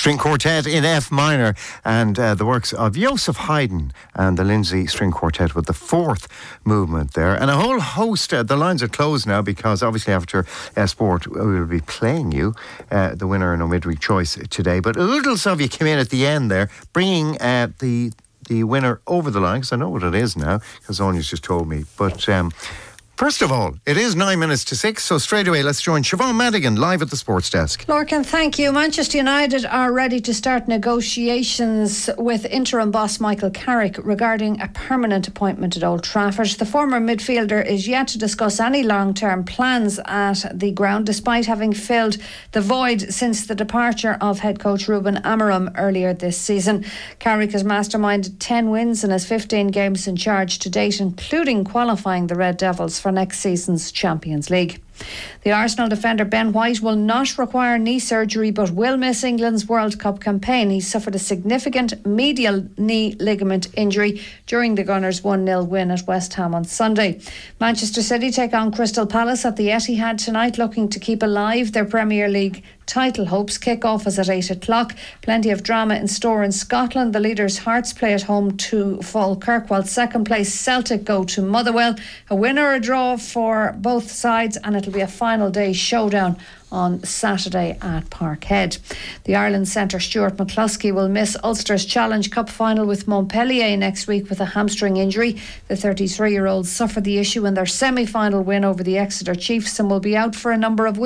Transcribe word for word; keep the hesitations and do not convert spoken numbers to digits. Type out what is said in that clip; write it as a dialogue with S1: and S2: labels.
S1: String Quartet in F minor, and uh, the works of Joseph Haydn and the Lindsay String Quartet with the fourth movement there. And a whole host, uh, the lines are closed now because obviously after uh, sport we will be playing you, uh, the winner in our midweek choice today. But oodles of you came in at the end there, bringing uh, the the winner over the line, because I know what it is now, because Sonia's just told me. But um, first of all, it is nine minutes to six, so straight away let's join Siobhan Madigan live at the sports desk.
S2: Lorcan, thank you. Manchester United are ready to start negotiations with interim boss Michael Carrick regarding a permanent appointment at Old Trafford. The former midfielder is yet to discuss any long-term plans at the ground, despite having filled the void since the departure of head coach Ruben Amorim earlier this season. Carrick has masterminded ten wins in his fifteen games in charge to date, including qualifying the Red Devils for next season's Champions League. The Arsenal defender Ben White will not require knee surgery but will miss England's World Cup campaign. He suffered a significant medial knee ligament injury during the Gunners' one nil win at West Ham on Sunday. Manchester City take on Crystal Palace at the Etihad tonight, looking to keep alive their Premier League title hopes. Kick-off is at eight o'clock. Plenty of drama in store in Scotland. The leaders Hearts play at home to Falkirk, while second place Celtic go to Motherwell. A win or a draw for both sides, and it'll be a final day showdown on Saturday at Parkhead. The Ireland centre Stuart McCluskey will miss Ulster's Challenge Cup final with Montpellier next week with a hamstring injury. The thirty-three-year-olds suffered the issue in their semi-final win over the Exeter Chiefs and will be out for a number of weeks.